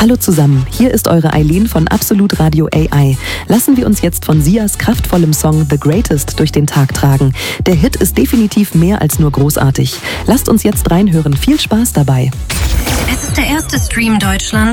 Hallo zusammen, hier ist eure Eileen von Absolut Radio AI. Lassen wir uns jetzt von Sias kraftvollem Song The Greatest durch den Tag tragen. Der Hit ist definitiv mehr als nur großartig. Lasst uns jetzt reinhören. Viel Spaß dabei. Es ist der erste Stream Deutschlands